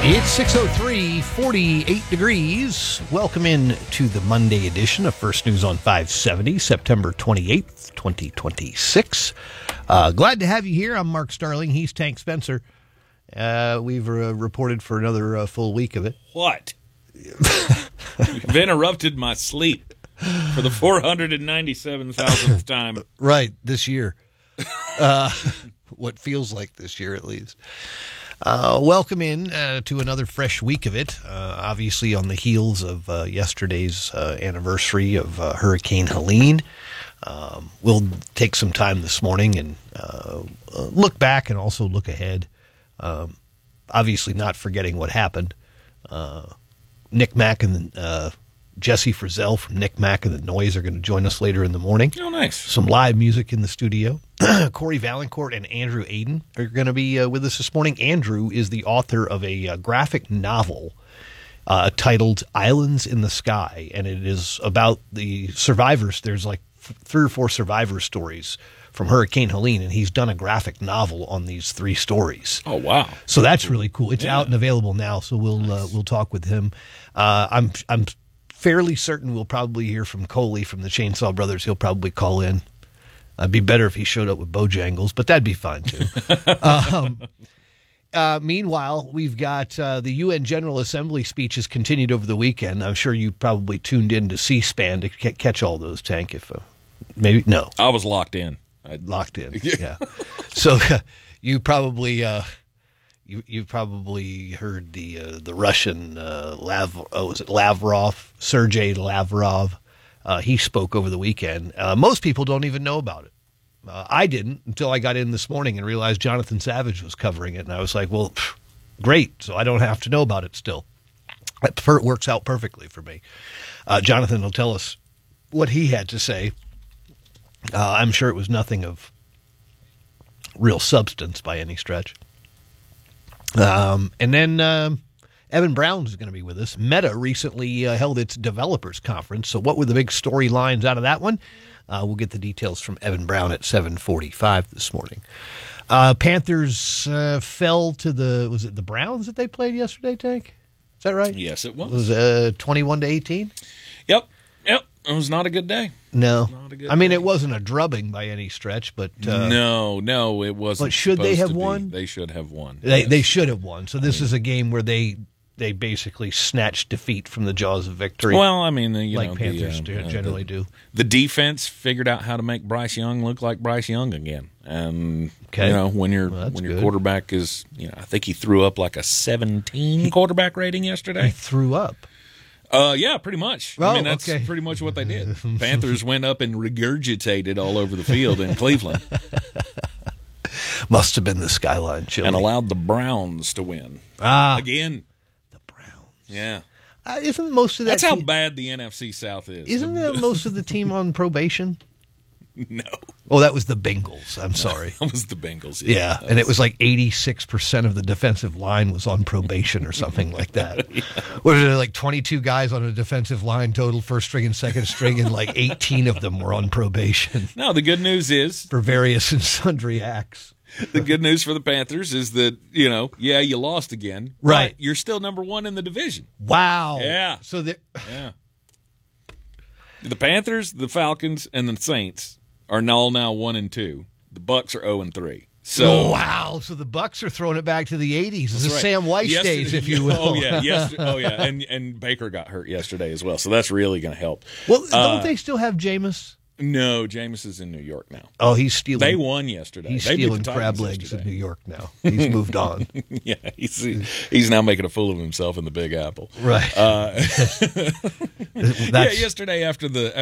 It's 6:03, 48 degrees. Welcome in to the Monday edition of First News on 570, September 28th, 2026. Glad to have you here. I'm Mark Starling. He's Tank Spencer. We've reported for another full week of it. What? You've interrupted my sleep for the 497,000th time. Right, this year. What feels like this year, at least. Welcome in to another fresh week of it, obviously on the heels of yesterday's anniversary of Hurricane Helene. We'll take some time this morning and look back and also look ahead. Obviously not forgetting what happened. Nick Mack and Jesse Frizzell from Nick Mack and the Noise are going to join us later in the morning. Oh, nice. Some live music in the studio. Corey Valancourt and Andrew Aiden are going to be with us this morning. Andrew is the author of a graphic novel titled Islands in the Sky, and it is about the survivors. There's like 3 or 4 survivor stories from Hurricane Helene, and he's done a graphic novel on these 3 stories. Oh, wow. So that's really cool. It's out and available now, so we'll talk with him. I'm fairly certain we'll probably hear from Coley from the Chainsaw Brothers. He'll probably call in. It'd be better if he showed up with Bojangles, but that'd be fine, too. Meanwhile, we've got the UN General Assembly speeches continued over the weekend. I'm sure you probably tuned in to C-SPAN to catch all those, Tank. If maybe no, I was locked in. Locked in, yeah. So you probably you probably heard the Russian Lavrov, Sergei Lavrov. He spoke over the weekend. Most people don't even know about it. I didn't until I got in this morning and realized Jonathan Savage was covering it. And I was like, well, great. So I don't have to know about it still. It works out perfectly for me. Jonathan will tell us what he had to say. I'm sure it was nothing of real substance by any stretch. And then Evan Brown is going to be with us. Meta recently held its developers conference. So what were the big storylines out of that one? We'll get the details from Evan Brown at 7:45 this morning. Panthers fell to was it the Browns that they played yesterday, Tank? Is that right? Yes, it was. It was 21-18? Yep. It was not a good day. No. Not a good I mean, day. it wasn't a drubbing by any stretch, but... No, it wasn't. But should they have supposed to be. won? They should have won. They should have won. So this is a game where they basically snatched defeat from the jaws of victory. Well, I mean, like Panthers generally do. The defense figured out how to make Bryce Young look like Bryce Young again. And when your quarterback is, I think he threw up like a 17 quarterback rating yesterday. He threw up. Yeah, pretty much. Oh, I mean, that's pretty much what they did. Panthers went up and regurgitated all over the field in Cleveland. Must have been the skyline chili. And allowed the Browns to win. Again. The Browns. Yeah. Isn't most of that That's how bad the NFC South is. Isn't most of the team on probation? No. Oh, that was the Bengals. I'm sorry. That was the Bengals. Yeah, and it was like 86% of the defensive line was on probation or something like that. Yeah. What was it, like 22 guys on a defensive line total, first string and second string, and like 18 of them were on probation. No, the good news is... for various and sundry acts. The good news for the Panthers is that, you lost again. Right. But you're still number 1 in the division. Wow. Yeah. So yeah. The Panthers, the Falcons, and the Saints are now 1 and 2. The Bucks are 0 and 3. So wow. So the Bucks are throwing it back to the 80s. It's the right. Sam Weiss days, if you will. Oh yeah. And Baker got hurt yesterday as well. So that's really going to help. Well, don't they still have Jameis? No, Jameis is in New York now. Oh, he's stealing. They won yesterday. He's stealing crab legs in New York now. He's moved on. Yeah, he's now making a fool of himself in the Big Apple. Right. Yesterday after the